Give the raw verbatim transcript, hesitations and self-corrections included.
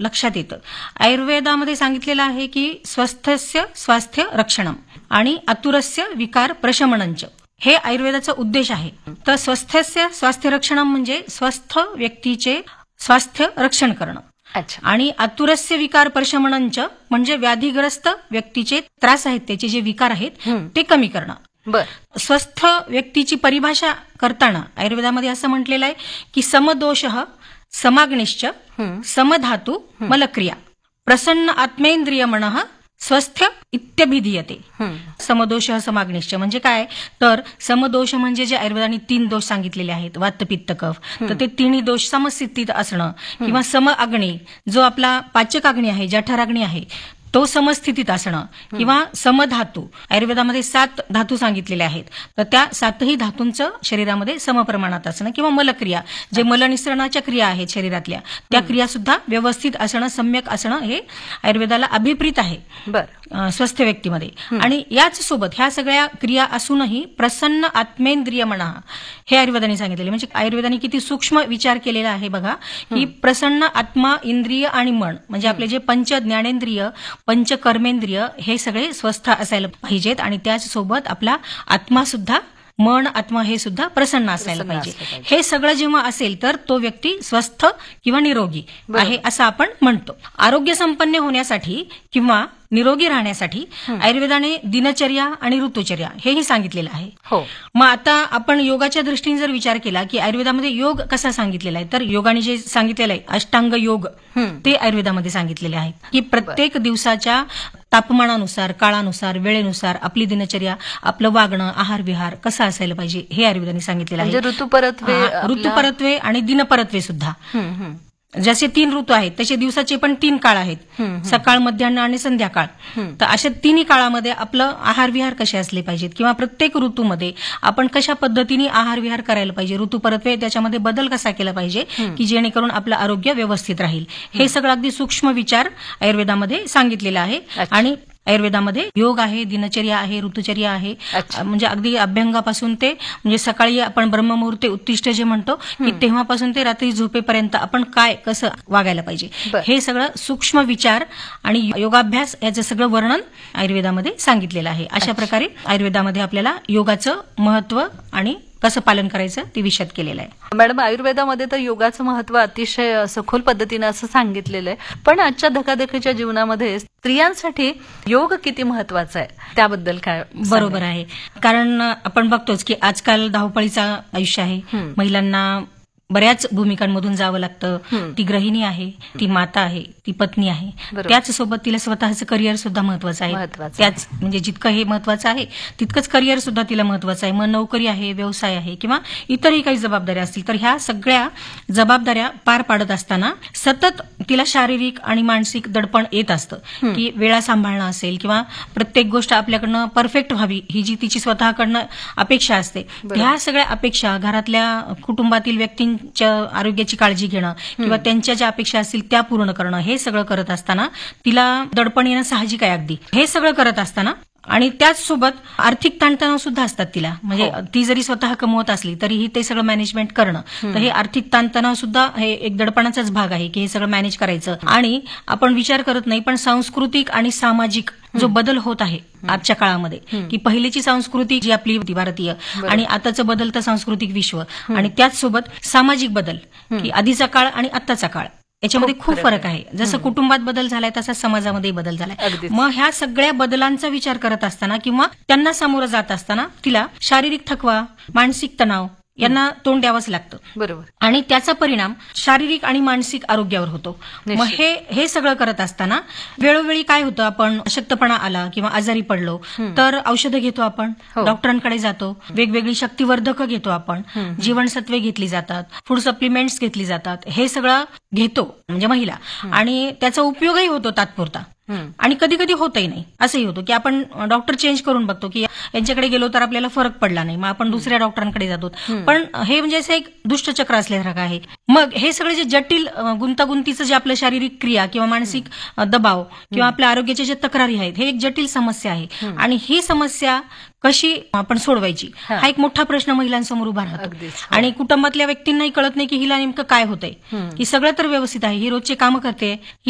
लक्षात येतं. आयुर्वेदामध्ये सांगितलेलं आहे की स्वस्थस्य स्वास्थ्य रक्षणम आणि आतुरस्य विकार प्रशमनंच, हे आयुर्वेदाचा उद्देश आहे. तर स्वस्थस्य स्वास्थ्य रक्षणम म्हणजे स्वस्थ व्यक्तीचे स्वास्थ्य रक्षण करणं. अच्छा. आणि आतुरस्य विकार प्रशमनंच म्हणजे व्याधीग्रस्त व्यक्तीचे त्रास आहेत, त्याचे जे विकार आहेत ते कमी करणं. बर. स्वस्थ व्यक्तीची परिभाषा करताना आयुर्वेदामध्ये असं म्हटलेलं आहे की समदोष समाग्निश्च समधातू मलक्रिया प्रसन्न आत्मेंद्रिय मनः स्वस्थ इत्यभिधीयते. समदोष समाग्निश्च म्हणजे काय, तर समदोष म्हणजे जे आयुर्वेदाने तीन दोष सांगितलेले आहेत, वात पित्त कफ, तर ते तिन्ही दोष समस्थितीत असणं किंवा सम अग्नी, जो आपला पाचक अग्नी आहे, जठराग्नी आहे, तो समस्थितीत असणं किंवा समधातू, आयुर्वेदामध्ये सात धातू सांगितलेले आहेत, तर त्या सातही धातूंचं शरीरामध्ये समप्रमाणात असणं किंवा मलक्रिया, जे मलनिसरणाच्या क्रिया आहेत शरीरातल्या, त्या क्रिया सुद्धा व्यवस्थित असणं, सम्यक असणं, हे आयुर्वेदाला अभिप्रीत आहे स्वस्थ व्यक्तीमध्ये. आणि याच सोबत ह्या सगळ्या क्रिया असूनही प्रसन्न आत्मेंद्रिय म्हणा, हे आयुर्वेदाने सांगितलेले. म्हणजे आयुर्वेदाने किती सूक्ष्म विचार केलेला आहे बघा, की प्रसन्न आत्मा, इंद्रिय आणि मन, म्हणजे आपले जे पंच ज्ञानेंद्रिय, पंच कर्मेंद्रिय, हे सगळे स्वस्थ असायला पाहिजेत. आणि त्याचसोबत आपला आत्मा सुद्धा, मन आत्मा हे सुद्धा प्रसन्न असायला पाहिजे. हे सगळं जेव्हा असेल तर तो व्यक्ती स्वस्थ किंवा निरोगी आहे असं आपण म्हणतो. आरोग्य संपन्न होण्यासाठी किंवा निरोगी राहण्यासाठी आयुर्वेदाने दिनचर्या आणि ऋतुचर्या हेही सांगितलेलं आहे. हो. मग आता आपण योगाच्या दृष्टीने जर विचार केला की आयुर्वेदामध्ये योग कसा सांगितलेला आहे, तर योगाने जे सांगितलेलं आहे अष्टांग योग, ते आयुर्वेदामध्ये सांगितलेले आहे की प्रत्येक दिवसाच्या तापमानानुसार, काळानुसार, वेळेनुसार आपली दिनचर्या, आपलं वागणं, आहार विहार कसा असायला पाहिजे हे आयुर्वेदाने सांगितलेलं आहे. ऋतुपरत्वे ऋतुपरत्वे आणि दिनपरत्वे सुद्धा. जसे तीन ऋतू आहेत तसे दिवसाचे पण तीन काळ आहेत, सकाळ, मध्यान्ह आणि संध्याकाळ. तर अशा तिन्ही काळामध्ये आपलं आहार विहार कसे असले पाहिजेत किंवा प्रत्येक ऋतूमध्ये आपण कशा पद्धतीने आहार विहार करायला पाहिजे, ऋतुपरत्वे त्याच्यामध्ये बदल कसा केला पाहिजे की जेणेकरून आपलं आरोग्य व्यवस्थित राहील, हे सगळं अगदी सूक्ष्म विचार आयुर्वेदामध्ये सांगितलेला आहे. आणि आयुर्वेदामध्ये योग आहे, दिनचर्या आहे, ऋतुचर्या आहे, म्हणजे अगदी अभ्यंगापासून ते म्हणजे सकाळी आपण ब्रह्ममुहूर्ते उत्तिष्ठ जे म्हणतो की तेव्हापासून ते रात्री झोपेपर्यंत आपण काय कसं वागायला पाहिजे, हे सगळं सूक्ष्म विचार आणि योगाभ्यास याचं सगळं वर्णन आयुर्वेदामध्ये सांगितलेलं आहे. अशा प्रकारे आयुर्वेदामध्ये आपल्याला योगाचं महत्व आणि कसं पालन करायचं ते विशद केलेलं आहे. मॅडम, आयुर्वेदामध्ये तर योगाचं महत्व अतिशय सखोल पद्धतीने असं सांगितलेलं आहे, पण आजच्या धकाधकीच्या जीवनामध्ये स्त्रियांसाठी योग किती महत्वाचा आहे त्याबद्दल काय? बरोबर आहे, कारण आपण बघतोच की आजकाल धावपळीचं आयुष्य आहे, महिलांना बऱ्याच भूमिकांमधून जावं लागतं. ती गृहिणी आहे, ती माता आहे, ती पत्नी आहे, त्याचसोबत तिला स्वतःचं करिअर सुद्धा महत्वाचं आहे. त्याच म्हणजे जितकं हे महत्वाचं आहे तितकंच करिअर सुद्धा तिला महत्वाचं आहे. मग नोकरी आहे, व्यवसाय आहे किंवा इतरही काही जबाबदाऱ्या असतील, तर ह्या सगळ्या जबाबदाऱ्या पार पाडत असताना सतत तिला शारीरिक आणि मानसिक दडपण येत असतं की वेळा सांभाळणं असेल किंवा प्रत्येक गोष्ट आपल्याकडनं परफेक्ट व्हावी ही जी तिची स्वतःकडनं अपेक्षा असते, ह्या सगळ्या अपेक्षा घरातल्या कुटुंबातील व्यक्तीं आरोग्याची काळजी घेणं किंवा त्यांच्या ज्या अपेक्षा असतील त्या पूर्ण करणं, हे सगळं करत असताना तिला दडपण येणं साहजिक आहे अगदी. हे सगळं करत असताना आणि त्याचसोबत आर्थिक ताणतणाव सुद्धा असतात तिला, म्हणजे ती जरी स्वतः कमवत असली तरीही ते सगळं मॅनेजमेंट करणं, तर हे आर्थिक ताणतणाव सुद्धा हे एक दडपणाचाच भाग आहे की हे सगळं मॅनेज करायचं. आणि आपण विचार करत नाही पण सांस्कृतिक आणि सामाजिक जो बदल होत आहे आजच्या काळामध्ये, की पहिलीची संस्कृती जी आपली होती भारतीय आणि आताचं बदलतं सांस्कृतिक विश्व आणि त्याचसोबत सामाजिक बदल, की आधीचा काळ आणि आताचा काळ याच्यामध्ये खूप फरक आहे. जसं कुटुंबात बदल झालाय तसा समाजामध्ये बदल झालाय. मग ह्या सगळ्या बदलांचा विचार करत असताना किंवा त्यांना सामोरं जात असताना तिला शारीरिक थकवा, मानसिक तणाव यांना तोंड द्यावंच लागतं. बरोबर. आणि त्याचा परिणाम शारीरिक आणि मानसिक आरोग्यावर होतो. मग हे हे सगळं करत असताना वेळोवेळी काय होतं, आपण अशक्तपणा आला किंवा आजारी पडलो तर औषधं घेतो, आपण डॉक्टरांकडे जातो, वेगवेगळी शक्तिवर्धक घेतो, आपण जीवनसत्वे घेतली जातात, फूड सप्लिमेंट्स घेतली जातात, हे सगळं घेतो म्हणजे महिला, आणि त्याचा उपयोगही होतो तात्पुरता आणि कधी कधी होतही नाही. असंही होतं की आपण डॉक्टर चेंज करून बघतो की यांच्याकडे गेलो तर आपल्याला फरक पडला नाही, मग आपण दुसऱ्या डॉक्टरांकडे जातो. पण हे म्हणजे असं एक दुष्टचक्र असल्यासारखं आहे. मग हे सगळे जे जटिल गुंतागुंतीचं जे आपलं शारीरिक क्रिया किंवा मानसिक दबाव किंवा आपल्या आरोग्याच्या ज्या तक्रारी आहेत, हे एक जटिल समस्या आहे. आणि ही समस्या कशी आपण सोडवायची हा एक मोठा प्रश्न महिलांसमोर उभा राहतो. आणि कुटुंबातल्या व्यक्तींनाही कळत नाही की हिला नेमकं काय होतंय, की सगळं तर व्यवस्थित आहे, ही रोजचे कामं करते,